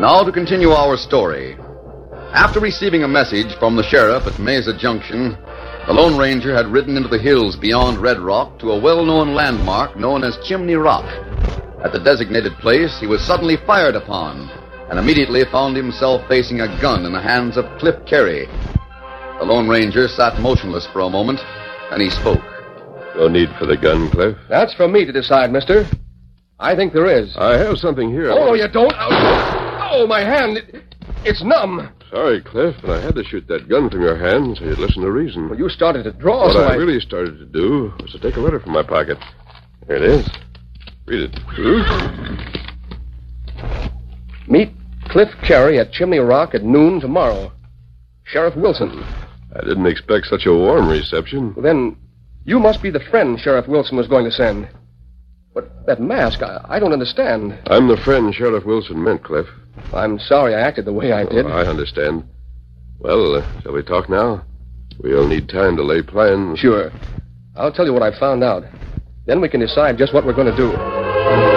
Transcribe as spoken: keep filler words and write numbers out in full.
Now to continue our story. After receiving a message from the sheriff at Mesa Junction, the Lone Ranger had ridden into the hills beyond Red Rock to a well-known landmark known as Chimney Rock. At the designated place, he was suddenly fired upon and immediately found himself facing a gun in the hands of Cliff Carey. The Lone Ranger sat motionless for a moment, and he spoke. No need for the gun, Cliff. That's for me to decide, mister. I think there is. I have something here. Oh, no, you don't. Oh, oh my hand. It, it's numb. Sorry, Cliff, but I had to shoot that gun from your hand so you'd listen to reason. Well, you started to draw, what so I, I... really started to do was to take a letter from my pocket. Here it is. Read it. Hmm? Meet Cliff Carey at Chimney Rock at noon tomorrow. Sheriff Wilson. I didn't expect such a warm reception. Well, then, you must be the friend Sheriff Wilson was going to send. But that mask, I, I don't understand. I'm the friend Sheriff Wilson meant, Cliff. I'm sorry I acted the way I did. Oh, I understand. Well, uh, shall we talk now? We'll need time to lay plans. Sure. I'll tell you what I found out. Then we can decide just what we're going to do.